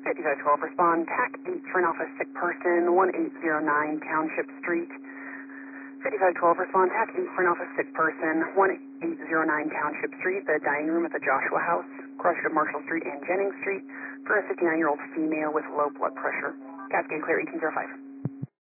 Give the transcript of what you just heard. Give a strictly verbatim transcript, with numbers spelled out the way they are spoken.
fifty-five twelve, respond. T A C eight for an office sick person, one eight zero nine Township Street. fifty-five twelve, respond. T A C eight for an office sick person, one eight zero nine Township Street, the dining room at the Joshua House, crossed of Marshall Street and Jennings Street, for a fifty-nine-year-old female with low blood pressure. Cascade clear, eighteen oh five.